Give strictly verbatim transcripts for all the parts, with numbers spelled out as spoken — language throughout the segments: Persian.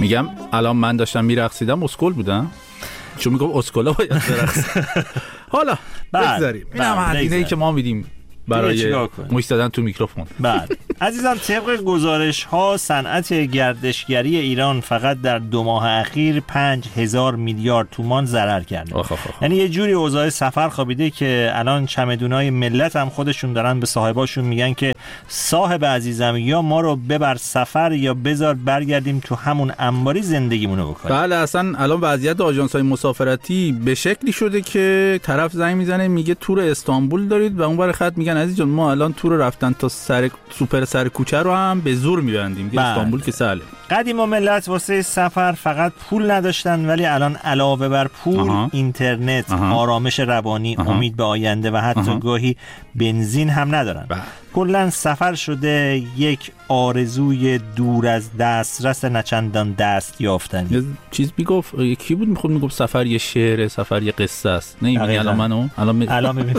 میگم الان من داشتم میرقصیدم اسکل بودم، چون میگم اسکلا باید برقص. حالا بگذاریم، این هم هزینه‌ای که ما میدیم برای موش زدن تو میکروفون. بله عزیزان، طبق گزارش ها صنعت گردشگری ایران فقط در دو ماه اخیر پنج هزار میلیارد تومان ضرر کرده. آخ آخ آخ. یعنی یه جوری اوضاع سفر خوابیده که الان چمدونای ملت هم خودشون دارن به صاحباشون میگن که صاحب عزیزم یا ما رو ببر سفر یا بذار برگردیم تو همون انباری زندگیمونو بکنیم. بله اصلا الان وضعیت آژانس‌های مسافرتی به شکلی شده که طرف زنگ میزنه میگه تور استانبول دارید و اونور خط میگن عزیز جان ما الان تور رفتن تا سر سوپر سر کوچه رو هم به زور میبندیم که استانبول که سهله. قدیم و ملت واسه سفر فقط پول نداشتن، ولی الان علاوه بر پول آها. اینترنت، آها. آرامش روانی، آها. امید به آینده و حتی آها. گاهی بنزین هم ندارن. کلا سفر شده یک آرزوی دور از دسترس نچندان دست یافتنی. یه چیز میگفت کی بود میخواد میگفت سفر یه شعر، سفر یه قصه است. نمی‌بینی الان منو الان می... الان میبینم.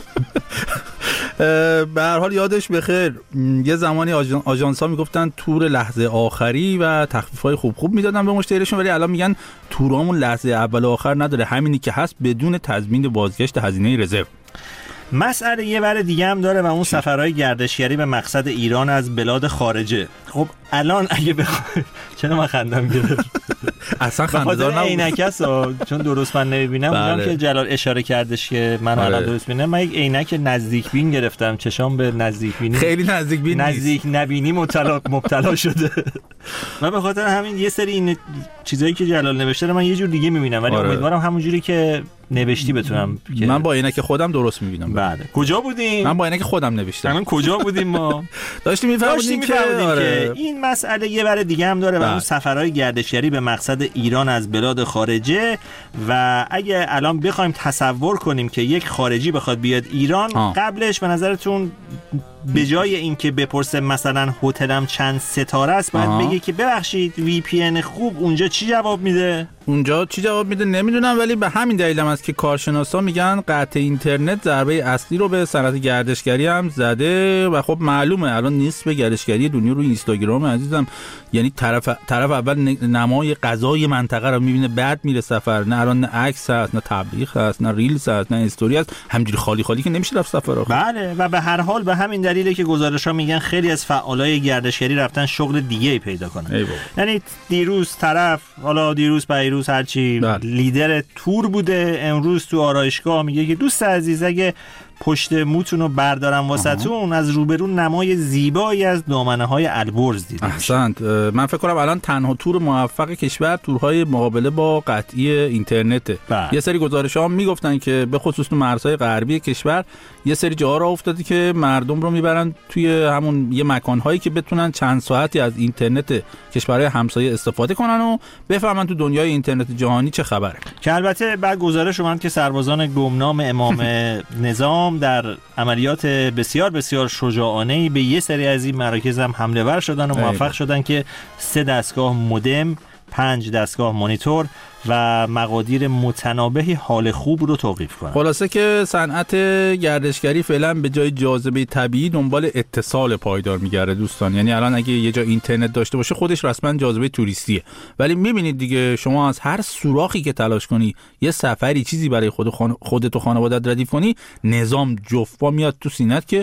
به هر حال یادش بخیر یه زمانی آژان... آژانس‌ها میگفتن تور لحظه آخری و تخفیف‌های خوب خوب میدادن به مشتریشون، ولی الان میگن تورامون لحظه اول و آخر نداره، همینی که هست بدون تضمین بازگشت هزینه رزرو. مسئله یه ور دیگه هم داره و اون سفرهای گردشگری به مقصد ایران از بلاد خارجه. خب الان اگه بخوای چرا من خندم گرفت؟ اصلا خنده‌دار نبود. عینکسو چون درست من نمیبینم. اونم که جلال اشاره کردش که من الان درست میبینم. من یک عینک نزدیک بین گرفتم، چشام به نزدیک بینی خیلی نزدیک بین نزدیک نبینی مبتلا مبتلا شده. من به خاطر همین یه سری این چیزایی که جلال نوشته رو من یه جور دیگه میبینم، ولی امیدوارم همون جوری که نوشتی بتونم. من با عینک خودم درست میبینم. بله. کجا بودیم؟ من با عینک خودم نوشتم. الان کجا بودیم ما؟ داشتیم میفهمیدیم که آره. این مسئله یه ور دیگه هم داره و اون سفرهای گردشگری به مقصد ایران از بلاد خارجه. و اگه الان بخوایم تصور کنیم که یک خارجی بخواد بیاد ایران، آه. قبلش به نظرتون به جای اینکه بپرسه مثلا هتلم چند ستاره است، باید بگه که ببخشید وی پی ان خوب اونجا چی جواب میده؟ اونجا چی جواب میده نمیدونم، ولی به همین دلیل هم است که کارشناسا میگن قطع اینترنت ضربه اصلی رو به صنعت گردشگری هم زده و خب معلومه الان نیست به گردشگری دنیا روی اینستاگرام عزیزم. یعنی طرف طرف اول نمای غذای منطقه رو میبینه، بعد میره سفر. نه الان نه عکس هست، نه تبلیغ هست، نه ریلز هست، نه استوری هست، همینجوری خالی خالی که نمیشه رفت سفر آخر. بله و به هر حال به همین دلیله که گزارش‌ها میگن خیلی از فعالای گردشگری رفتن شغل دیگه‌ای پیدا کنن. یعنی دیروز طرف حالا دیروز پیروز هرچی لیدر تور بوده، امروز تو آرایشگاه میگه که دوست عزیز اگه پشت موتون رو بردارم واسهتون، از روبرو نمای زیبایی از دامنه‌های البرز دیدیم. احسنت. من فکر کنم الان تنها تور موفق کشور تورهای مقابله با قطعی اینترنته. یه سری گزارش‌ها میگفتن که به خصوص تو مرزهای غربی کشور یه سری جاها را افتاده که مردم رو میبرن توی همون یه مکان‌هایی که بتونن چند ساعتی از اینترنت کشورهای همسایه استفاده کنن و بفهمن تو دنیای اینترنت جهانی چه خبره. که البته بعد گزارش اومد که سربازان گمنام امام نظام در عملیات بسیار بسیار شجاعانه‌ای به یه سری از این مراکز هم حمله ور شدن و موفق شدن که سه دستگاه مودم، پنج دستگاه مانیتور و مقادیر متنابهی حال خوب رو توقیف کنن. خلاصه که صنعت گردشگری فعلا به جای جاذبه طبیعی دنبال اتصال پایدار میگرده دوستان. یعنی الان اگه یه جا اینترنت داشته باشه خودش رسما جاذبه توریستیه، ولی میبینید دیگه شما از هر سوراخی که تلاش کنی یه سفری چیزی برای خود خان... خودت و خانواده‌ات ردیف کنی، نظام جفا میاد تو سینت که